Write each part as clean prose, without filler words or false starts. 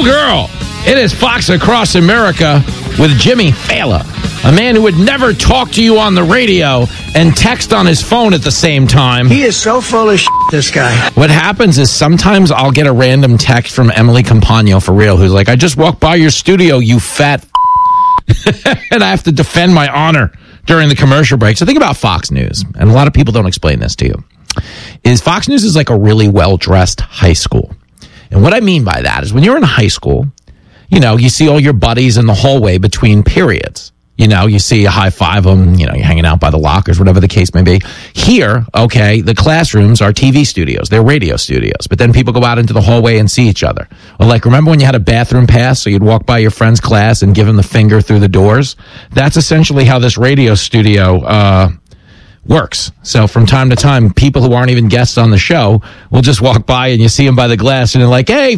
girl. It is Fox Across America with Jimmy Fallon, a man who would never talk to you on the radio and text on his phone at the same time. He is so full of shit, this guy. What happens is sometimes I'll get a random text from Emily Campagno, for real, who's like, I just walked by your studio, you fat and I have to defend my honor during the commercial break. So think about Fox News, and a lot of people don't explain this to you, is Fox News is like a really well-dressed high school. And what I mean by that is when you're in high school, you know, you see all your buddies in the hallway between periods. You know, you see, you high-five them, you know, you're hanging out by the lockers, whatever the case may be. Here, okay, the classrooms are TV studios. They're radio studios. But then people go out into the hallway and see each other. Or like, remember when you had a bathroom pass, so you'd walk by your friend's class and give him the finger through the doors? That's essentially how this radio studio works. So from time to time, people who aren't even guests on the show will just walk by and you see them by the glass and they're like, hey,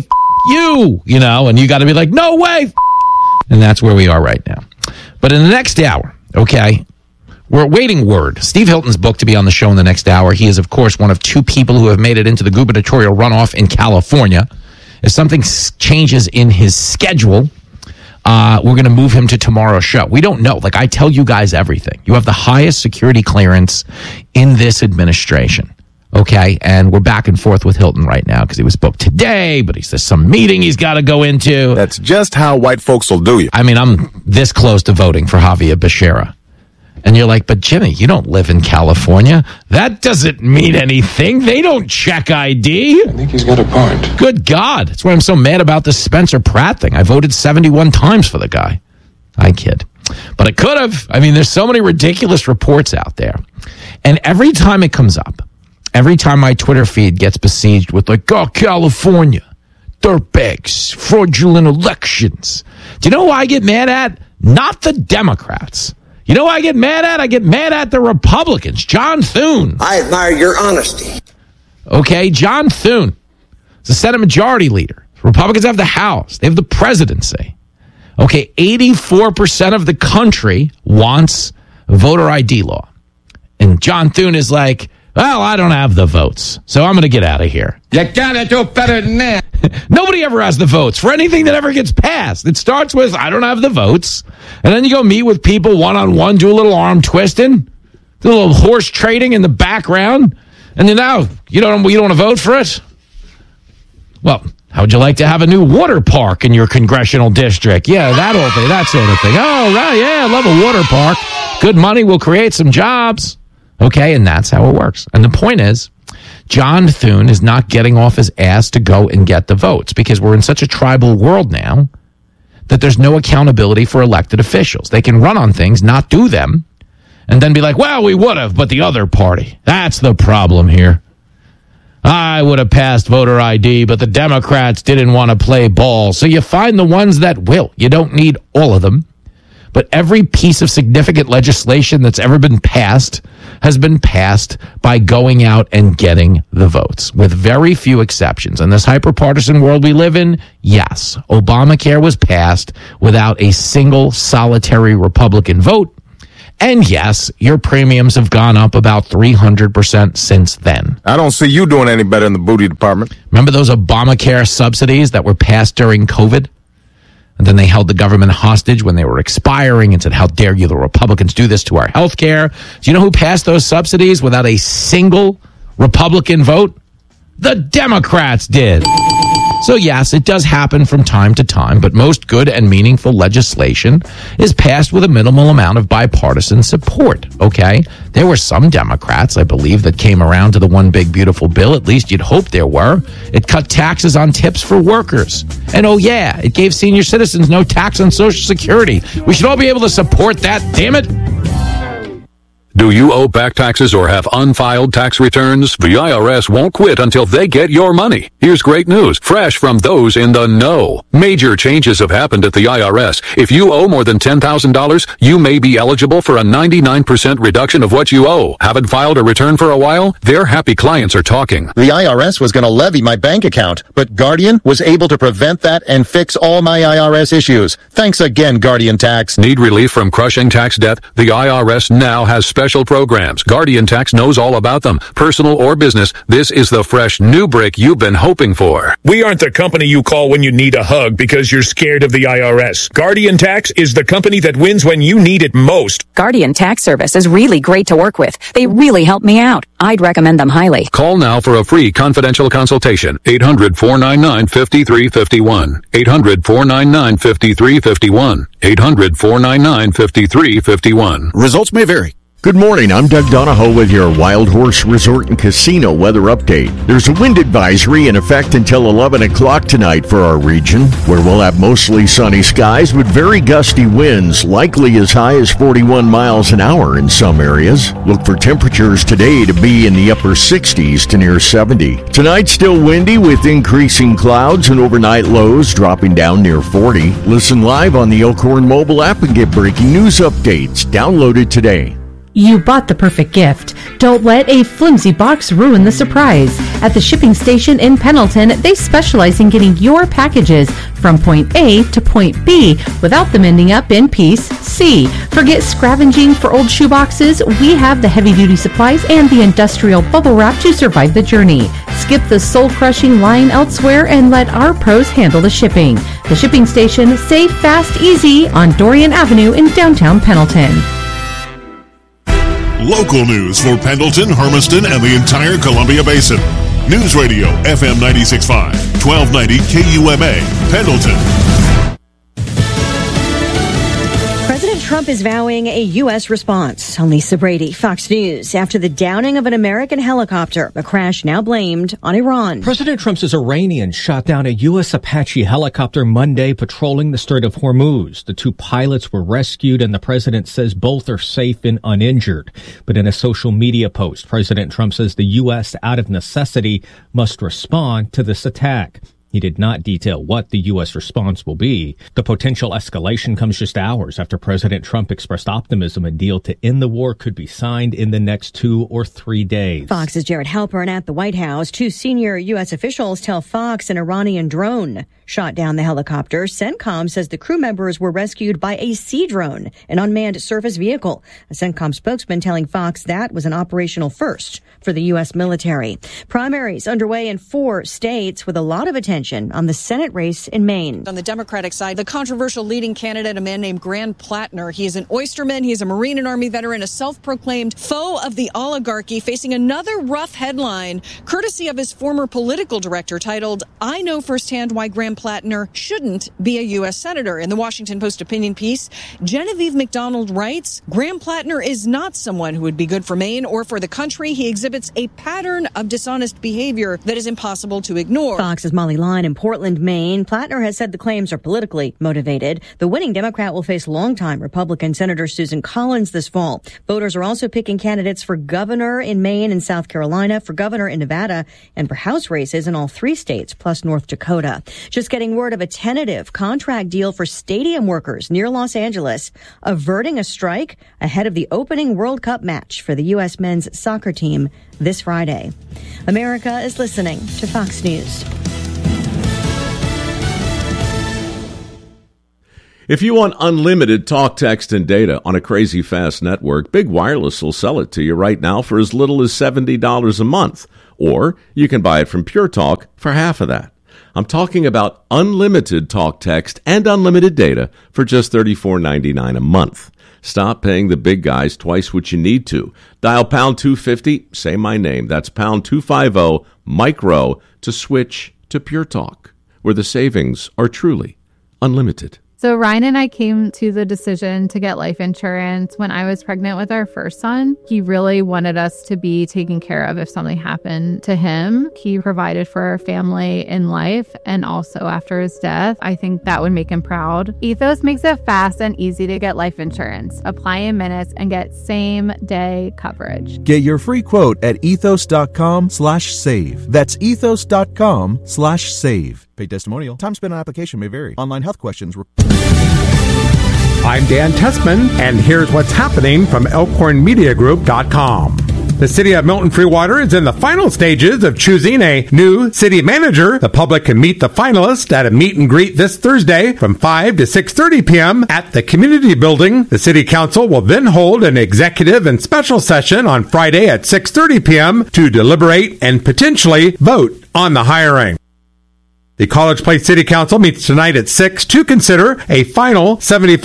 you know, and you got to be like, no way. And that's where we are right now. But in the next hour, okay, we're awaiting word. Steve Hilton's booked to be on the show in the next hour. He is, of course, one of two people who have made it into the gubernatorial runoff in California. If something changes in his schedule, we're going to move him to tomorrow's show. We don't know. Like, I tell you guys everything. You have the highest security clearance in this administration. Okay, and we're back and forth with Hilton right now because he was booked today, but there's some meeting he's got to go into. That's just how white folks will do you. I mean, I'm this close to voting for Javier Becerra. And you're like, but Jimmy, you don't live in California. That doesn't mean anything. They don't check ID. I think he's got a point. Good God. That's why I'm so mad about this Spencer Pratt thing. I voted 71 times for the guy. I kid. But I could have. I mean, there's so many ridiculous reports out there. And every time it comes up, every time my Twitter feed gets besieged with like, oh, California, dirtbags, fraudulent elections. Do you know who I get mad at? Not the Democrats. You know who I get mad at? I get mad at the Republicans. John Thune. I admire your honesty. Okay, John Thune is the Senate Majority Leader. Republicans have the House. They have the presidency. Okay, 84% of the country wants voter ID law. And John Thune is like, well, I don't have the votes, so I'm going to get out of here. You gotta do better than that. Nobody ever has the votes for anything that ever gets passed. It starts with, I don't have the votes, and then you go meet with people one-on-one, do a little arm twisting, do a little horse trading in the background, and then now you don't want to vote for it? Well, how would you like to have a new water park in your congressional district? Yeah, that whole thing, that sort of thing. Oh, right, yeah, I love a water park. Good money will create some jobs. Okay, and that's how it works. And the point is, John Thune is not getting off his ass to go and get the votes because we're in such a tribal world now that there's no accountability for elected officials. They can run on things, not do them, and then be like, well, we would have, but the other party. That's the problem here. I would have passed voter ID, but the Democrats didn't want to play ball. So you find the ones that will. You don't need all of them. But every piece of significant legislation that's ever been passed has been passed by going out and getting the votes, with very few exceptions. In this hyper-partisan world we live in, yes, Obamacare was passed without a single solitary Republican vote. And yes, your premiums have gone up about 300% since then. I don't see you doing any better in the booty department. Remember those Obamacare subsidies that were passed during COVID? And then they held the government hostage when they were expiring and said, how dare you, the Republicans, do this to our health care? Do you know who passed those subsidies without a single Republican vote? The Democrats did. So yes, it does happen from time to time, but most good and meaningful legislation is passed with a minimal amount of bipartisan support, okay? There were some Democrats, I believe, that came around to the one big beautiful bill. At least you'd hope there were. It cut taxes on tips for workers. And oh yeah, it gave senior citizens no tax on Social Security. We should all be able to support that, damn it. Do you owe back taxes or have unfiled tax returns? The IRS won't quit until they get your money. Here's great news, fresh from those in the know. Major changes have happened at the IRS. If you owe more than $10,000, you may be eligible for a 99% reduction of what you owe. Haven't filed a return for a while? Their happy clients are talking. The IRS was going to levy my bank account, but Guardian was able to prevent that and fix all my IRS issues. Thanks again, Guardian Tax. Need relief from crushing tax debt? The IRS now has special special programs. Guardian Tax knows all about them. Personal or business, this is the fresh new break you've been hoping for. We aren't the company you call when you need a hug because you're scared of the IRS. Guardian Tax is the company that wins when you need it most. Guardian Tax Service is really great to work with. They really help me out. I'd recommend them highly. Call now for a free confidential consultation. 800-499-5351. 800-499-5351. 800-499-5351. Results may vary. Good morning, I'm Doug Donahoe with your Wild Horse Resort and Casino weather update. There's a wind advisory in effect until 11 o'clock tonight for our region, where we'll have mostly sunny skies with very gusty winds, likely as high as 41 miles an hour in some areas. Look for temperatures today to be in the upper 60s to near 70. Tonight still windy with increasing clouds and overnight lows dropping down near 40. Listen live on the Elkhorn mobile app and get breaking news updates downloaded today. You bought the perfect gift. Don't let a flimsy box ruin the surprise. At the shipping station in Pendleton, they specialize in getting your packages from point A to point B without them ending up in piece C. Forget scavenging for old shoeboxes. We have the heavy-duty supplies and the industrial bubble wrap to survive the journey. Skip the soul-crushing line elsewhere and let our pros handle the shipping. The shipping station, safe, fast, easy on Dorian Avenue in downtown Pendleton. Local news for Pendleton, Hermiston, and the entire Columbia Basin. News Radio, FM 96.5, 1290 KUMA, Pendleton. President Trump is vowing a U.S. response. I'm Lisa Brady, Fox News. After the downing of an American helicopter, a crash now blamed on Iran. President Trump says Iranians shot down a U.S. Apache helicopter Monday patrolling the Strait of Hormuz. The two pilots were rescued, and the president says both are safe and uninjured. But in a social media post, President Trump says the U.S., out of necessity, must respond to this attack. He did not detail what the U.S. response will be. The potential escalation comes just hours after President Trump expressed optimism a deal to end the war could be signed in the next 2 or 3 days. Fox's Jared Halpern at the White House. 2 senior U.S. officials tell Fox an Iranian drone shot down the helicopter. CENTCOM says the crew members were rescued by a Sea drone, an unmanned surface vehicle. A CENTCOM spokesman telling Fox that was an operational first for the U.S. military. Primaries underway in 4 states with a lot of attention on the Senate race in Maine. On the Democratic side, the controversial leading candidate, a man named Grant Plattner. He is an oysterman. He's a Marine and Army veteran, a self-proclaimed foe of the oligarchy, facing another rough headline, courtesy of his former political director, titled, "I know firsthand why Grant Plattner shouldn't be a U.S. Senator." In the Washington Post opinion piece, Genevieve McDonald writes, Grant Plattner is not someone who would be good for Maine or for the country. He exhibits a pattern of dishonest behavior that is impossible to ignore. Fox's Molly Line in Portland, Maine. Plattner has said the claims are politically motivated. The winning Democrat will face longtime Republican Senator Susan Collins this fall. Voters are also picking candidates for governor in Maine and South Carolina, for governor in Nevada, and for House races in all 3 states, plus North Dakota. Just getting word of a tentative contract deal for stadium workers near Los Angeles, averting a strike ahead of the opening World Cup match for the U.S. men's soccer team this Friday. America is listening to Fox News. If you want unlimited talk, text, and data on a crazy fast network, Big Wireless will sell it to you right now for as little as $70 a month. Or you can buy it from Pure Talk for half of that. I'm talking about unlimited talk, text, and unlimited data for just $34.99 a month. Stop paying the big guys twice what you need to. Dial pound 250, say my name. That's pound 250 micro to switch to Pure Talk, where the savings are truly unlimited. So Ryan and I came to the decision to get life insurance when I was pregnant with our first son. He really wanted us to be taken care of if something happened to him. He provided for our family in life and also after his death. I think that would make him proud. Ethos makes it fast and easy to get life insurance. Apply in minutes and get same-day coverage. Get your free quote at ethos.com/save. That's ethos.com/save. Paid testimonial. Time spent on application may vary. Online health questions. I'm Dan Tessman, and here's what's happening from ElkhornMediaGroup.com. The city of Milton Freewater is in the final stages of choosing a new city manager. The public can meet the finalists at a meet and greet this Thursday from 5 to 6:30 p.m. at the community building. The city council will then hold an executive and special session on Friday at 6:30 p.m. to deliberate and potentially vote on the hiring. The College Place City Council meets tonight at 6 to consider a final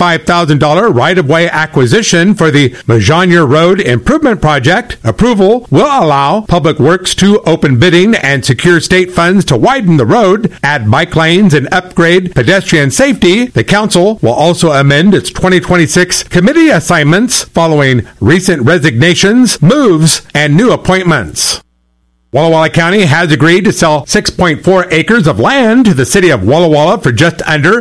$75,000 right-of-way acquisition for the Majonier Road Improvement Project. Approval will allow Public Works to open bidding and secure state funds to widen the road, add bike lanes, and upgrade pedestrian safety. The council will also amend its 2026 committee assignments following recent resignations, moves, and new appointments. Walla Walla County has agreed to sell 6.4 acres of land to the city of Walla Walla for just under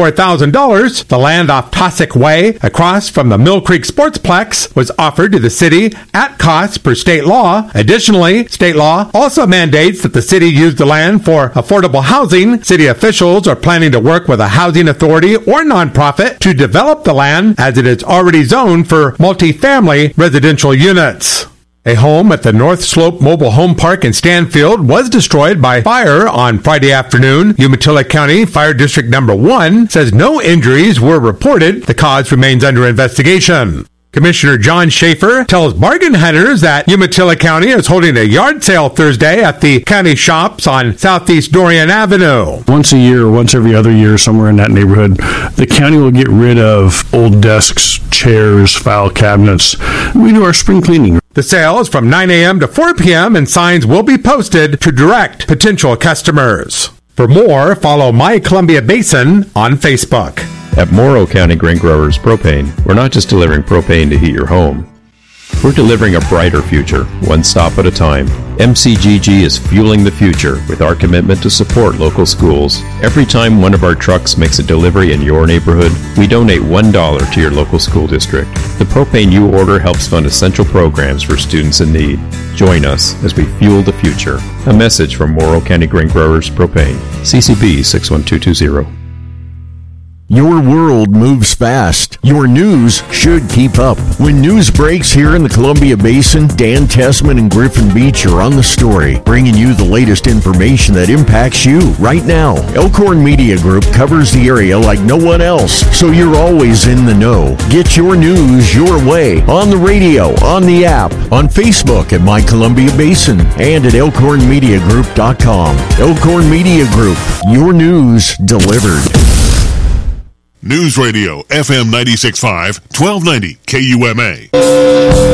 $24,000. The land off Tosick Way, across from the Mill Creek Sportsplex, was offered to the city at cost per state law. Additionally, state law also mandates that the city use the land for affordable housing. City officials are planning to work with a housing authority or nonprofit to develop the land, as it is already zoned for multifamily residential units. A home at the North Slope Mobile Home Park in Stanfield was destroyed by fire on Friday afternoon. Umatilla County Fire District Number 1 says no injuries were reported. The cause remains under investigation. Commissioner John Schaefer tells bargain hunters that Umatilla County is holding a yard sale Thursday at the county shops on Southeast Dorian Avenue. Once a year or once every other year, somewhere in that neighborhood, the county will get rid of old desks, chairs, file cabinets. We do our spring cleaning. The sale is from 9 a.m. to 4 p.m. and signs will be posted to direct potential customers. For more, follow My Columbia Basin on Facebook. At Morrow County Grain Growers Propane, we're not just delivering propane to heat your home. We're delivering a brighter future, one stop at a time. MCGG is fueling the future with our commitment to support local schools. Every time one of our trucks makes a delivery in your neighborhood, we donate $1 to your local school district. The propane you order helps fund essential programs for students in need. Join us as we fuel the future. A message from Morrow County Grain Growers Propane. CCB 61220. Your world moves fast. Your news should keep up. When news breaks here in the Columbia Basin, Dan Tessman and Griffin Beach are on the story, bringing you the latest information that impacts you right now. Elkhorn Media Group covers the area like no one else, so you're always in the know. Get your news your way on the radio, on the app, on Facebook at My Columbia Basin, and at elkhornmediagroup.com. Elkhorn Media Group, your news delivered. News Radio, FM 96.5, 1290 KUMA.